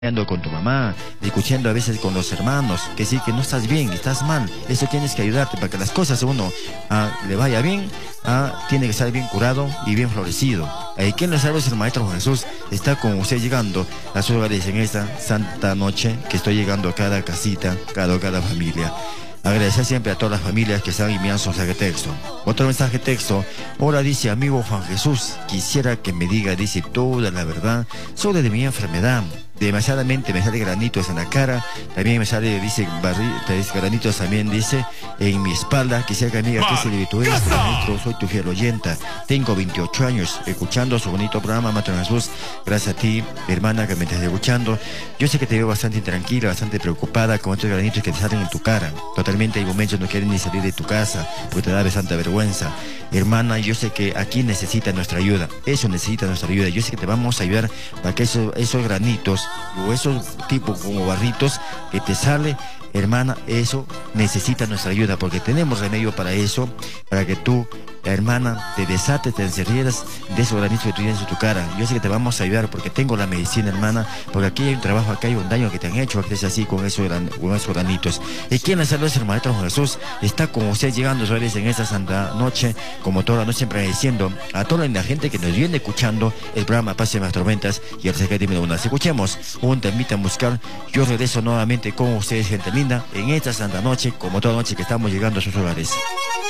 Ando con tu mamá, discutiendo a veces con los hermanos, que sí, que no estás bien, estás mal, eso tienes que ayudarte para que las cosas a uno le vaya bien, tiene que estar bien curado y bien florecido. ¿Quién les salva? Es el Maestro Jesús, está con usted llegando a sus hogares en esta santa noche que estoy llegando a cada casita, cada familia. Agradecer siempre a todas las familias que están enviando su mensaje texto. Otro mensaje texto. Hola, dice amigo Juan Jesús, quisiera que me diga, dice, toda la verdad sobre de mi enfermedad. Demasiadamente me sale granitos en la cara, también me sale, dice, granitos también, dice, en mi espalda. Quisiera que me diga qué se le tú eres, maestro, soy tu fiel oyenta, tengo 28 años, escuchando su bonito programa, Maestro Jesús. Gracias a ti, hermana, que me estás escuchando. Yo sé que te veo bastante intranquila, bastante preocupada con estos granitos que te salen en tu cara. Totalmente hay momentos no quieren ni salir de tu casa, porque te da bastante vergüenza. Hermana, yo sé que aquí necesita nuestra ayuda, eso necesita nuestra ayuda. Yo sé que te vamos a ayudar para que esos granitos o esos tipos como barritos que te sale, hermana, eso necesita nuestra ayuda, porque tenemos remedio para eso, para que tú, hermana, te desates, te encierres de esos granitos que tú tienes en tu cara. Yo sé que te vamos a ayudar porque tengo la medicina, hermana, porque aquí hay un trabajo, aquí hay un daño que te han hecho, que es así con esos granitos. ¿Y quién les salva? Es el Maestro Jesús, está con usted llegando a en esta santa noche, como toda la noche, siempre agradeciendo a toda la gente que nos viene escuchando el programa Paz en las Tormentas y el secreto de una. Escuchemos un temita musical. Yo regreso nuevamente con ustedes, gente linda, en esta santa noche, como toda noche que estamos llegando a sus hogares.